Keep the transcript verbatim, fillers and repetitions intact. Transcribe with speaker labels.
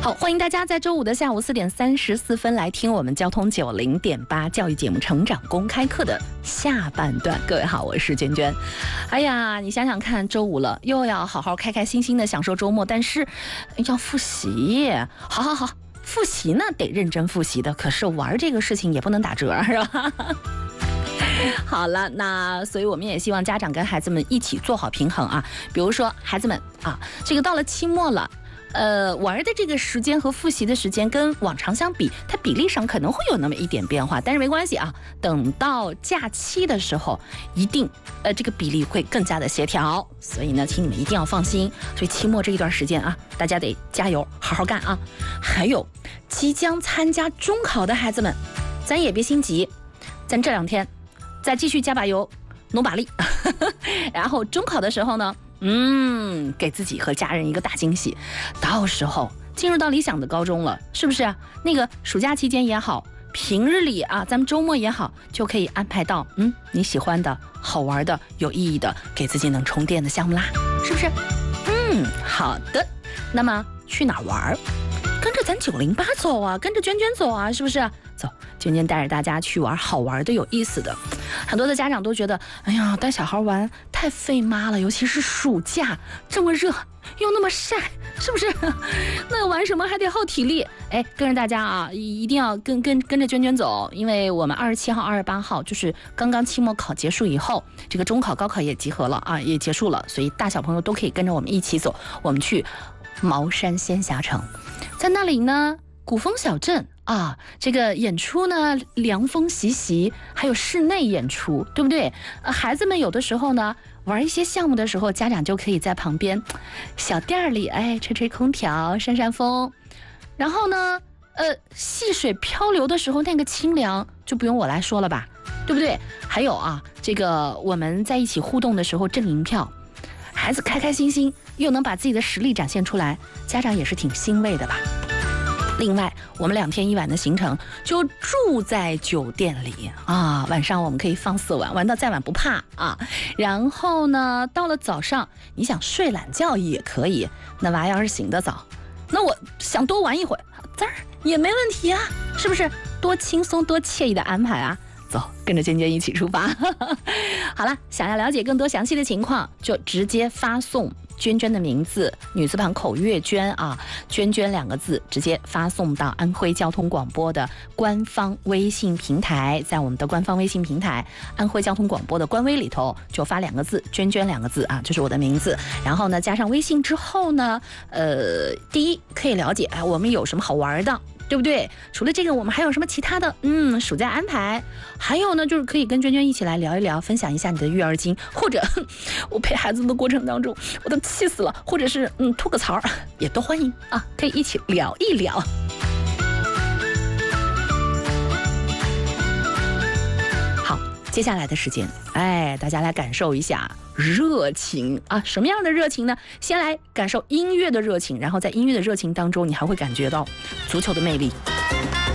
Speaker 1: 好，欢迎大家在周五的下午四点三十四分来听我们交通九零点八教育节目《成长公开课》的下半段。各位好，我是娟娟。哎呀，你想想看，周五了，又要好好开开心心的享受周末，但是要复习。好好好，复习呢得认真复习的，可是玩这个事情也不能打折，是吧？好了，那所以我们也希望家长跟孩子们一起做好平衡啊。比如说，孩子们啊，这个到了期末了。呃，玩的这个时间和复习的时间跟往常相比，它比例上可能会有那么一点变化，但是没关系啊。等到假期的时候，一定呃这个比例会更加的协调。所以呢，请你们一定要放心。所以期末这一段时间啊，大家得加油，好好干啊。还有即将参加中考的孩子们，咱也别心急，咱这两天再继续加把油，努把力。然后中考的时候呢。嗯，给自己和家人一个大惊喜，到时候进入到理想的高中了，是不是啊？那个暑假期间也好，平日里啊，咱们周末也好，就可以安排到嗯你喜欢的、好玩的、有意义的，给自己能充电的项目啦，是不是？嗯，好的。那么去哪儿玩？跟着咱九零八走啊，跟着娟娟走啊，是不是？走，娟娟带着大家去玩好玩的、有意思的。很多的家长都觉得，哎呀，带小孩玩太费妈了，尤其是暑假这么热又那么晒，是不是？那玩什么还得耗体力。哎，跟着大家啊，一定要跟跟跟着娟娟走，因为我们二十七号、二十八号就是刚刚期末考结束以后，这个中考、高考也集合了啊，也结束了，所以大小朋友都可以跟着我们一起走。我们去茅山仙侠城，在那里呢，古风小镇。啊，这个演出呢，凉风习习，还有室内演出，对不对？呃，孩子们有的时候呢，玩一些项目的时候，家长就可以在旁边小店里，哎，吹吹空调，扇扇风。然后呢，呃，细水漂流的时候，那个清凉就不用我来说了吧，对不对？还有啊，这个我们在一起互动的时候挣银票，孩子开开心心，又能把自己的实力展现出来，家长也是挺欣慰的吧。另外，我们两天一晚的行程就住在酒店里啊，晚上我们可以放肆玩，玩到再晚不怕啊。然后呢，到了早上，你想睡懒觉也可以。那娃要是醒得早，那我想多玩一会儿，滋儿也没问题啊，是不是？多轻松多惬意的安排啊！走，跟着娟娟一起出发。好了，想要了解更多详细的情况，就直接发送娟娟的名字，女字旁口月娟啊，娟娟两个字直接发送到安徽交通广播的官方微信平台，在我们的官方微信平台安徽交通广播的官微里头就发两个字娟娟两个字啊，就是我的名字。然后呢，加上微信之后呢，呃，第一可以了解哎，我们有什么好玩的。对不对？除了这个，我们还有什么其他的？嗯，暑假安排，还有呢，就是可以跟娟娟一起来聊一聊，分享一下你的育儿经，或者我陪孩子的过程当中，我都气死了，或者是嗯吐个槽，也都欢迎啊，可以一起聊一聊。好，接下来的时间，哎，大家来感受一下。热情啊，什么样的热情呢？先来感受音乐的热情，然后在音乐的热情当中，你还会感觉到足球的魅力。